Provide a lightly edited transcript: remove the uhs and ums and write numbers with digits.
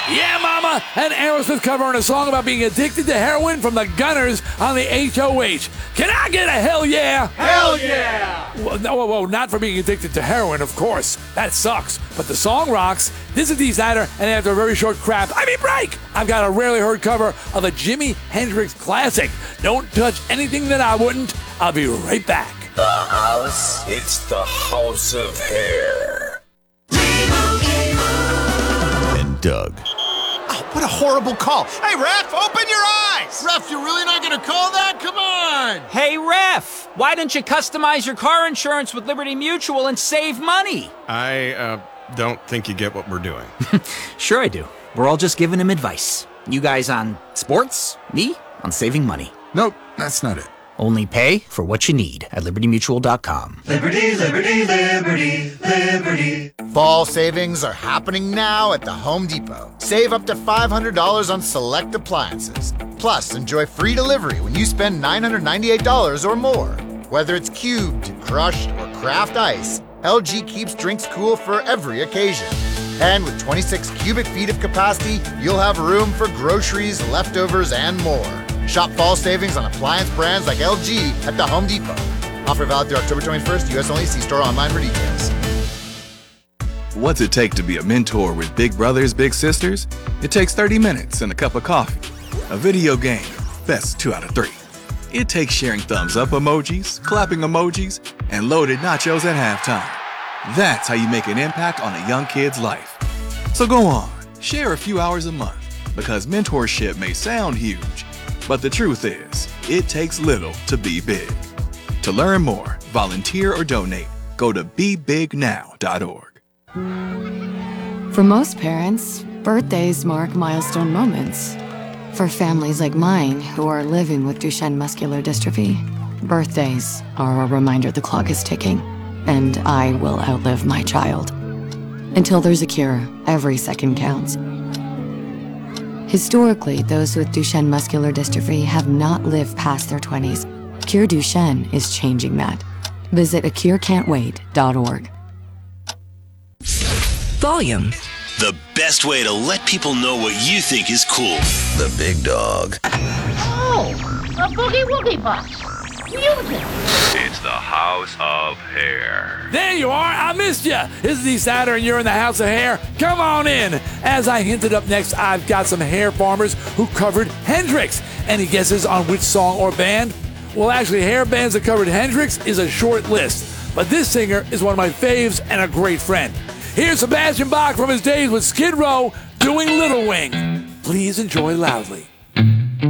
Yeah, mama, and Aerosmith covering a song about being addicted to heroin from the Gunners on the HOH. Can I get a hell yeah? Hell yeah! Well, no, whoa, not for being addicted to heroin, of course. That sucks. But the song rocks. This is Dee Snider, and after a very short break, I've got a rarely heard cover of a Jimi Hendrix classic. Don't touch anything that I wouldn't. I'll be right back. The house, it's the house of hair. And Doug. Oh, what a horrible call. Hey, ref, open your eyes! Ref, you're really not gonna call that? Come on! Hey, ref, why don't you customize your car insurance with Liberty Mutual and save money? I don't think you get what we're doing. Sure I do. We're all just giving him advice. You guys on sports, me on saving money. Nope, that's not it. Only pay for what you need at libertymutual.com. Liberty, liberty, liberty, liberty. Fall savings are happening now at the Home Depot. Save up to $500 on select appliances. Plus, enjoy free delivery when you spend $998 or more. Whether it's cubed, crushed, or craft ice, LG keeps drinks cool for every occasion. And with 26 cubic feet of capacity, you'll have room for groceries, leftovers, and more. Shop fall savings on appliance brands like LG at the Home Depot. Offer valid through October 21st, U.S. only. See store online for details. What's it take to be a mentor with big brothers, big sisters? It takes 30 minutes and a cup of coffee. A video game, best 2 out of 3. It takes sharing thumbs up emojis, clapping emojis, and loaded nachos at halftime. That's how you make an impact on a young kid's life. So go on, share a few hours a month, because mentorship may sound huge, but the truth is, it takes little to be big. To learn more, volunteer, or donate, go to bebignow.org. For most parents, birthdays mark milestone moments. For families like mine who are living with Duchenne muscular dystrophy, birthdays are a reminder the clock is ticking, and I will outlive my child. Until there's a cure, every second counts. Historically, those with Duchenne muscular dystrophy have not lived past their 20s. Cure Duchenne is changing that. Visit acurecan'twait.org. Volume. The best way to let people know what you think is cool. The Big Dog. Oh, a boogie woogie box. Music. It's the House of Hair. There you are. I missed you. This is Dee Snider, and you're in the House of Hair. Come on in. As I hinted up next, I've got some hair farmers who covered Hendrix. Any guesses on which song or band? Well, actually, hair bands that covered Hendrix is a short list. But this singer is one of my faves and a great friend. Here's Sebastian Bach from his days with Skid Row doing Little Wing. Please enjoy loudly.